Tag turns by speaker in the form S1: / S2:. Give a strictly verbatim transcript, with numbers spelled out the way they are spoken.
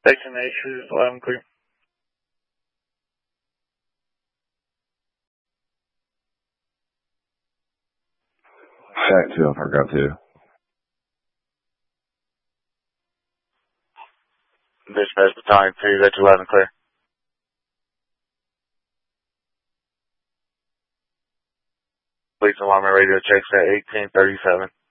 S1: Section eight, shooters loud and clear.
S2: Shack two, I forgot to.
S3: Dispatch Battalion two, that's loud and clear. Police alarm radio checks at eighteen thirty-seven.